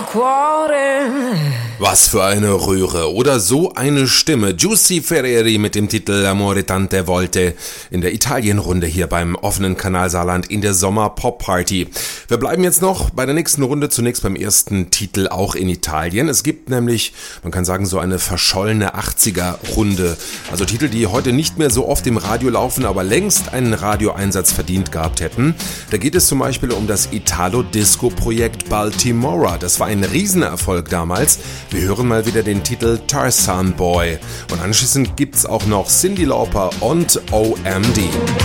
Was für eine Röhre oder so eine Stimme. Giussi Ferreri mit dem Titel Amore tante volte in der Italienrunde hier beim offenen Kanal Saarland in der Sommer-Pop-Party. Wir bleiben jetzt noch bei der nächsten Runde, zunächst beim ersten Titel auch in Italien. Es gibt nämlich, man kann sagen, so eine verschollene 80er-Runde. Also Titel, die heute nicht mehr so oft im Radio laufen, aber längst einen Radioeinsatz verdient gehabt hätten. Da geht es zum Beispiel um das Italo-Disco-Projekt Baltimora. Das war ein Riesenerfolg damals. Wir hören mal wieder den Titel Tarzan Boy. Und anschließend gibt's auch noch Cyndi Lauper und OMD.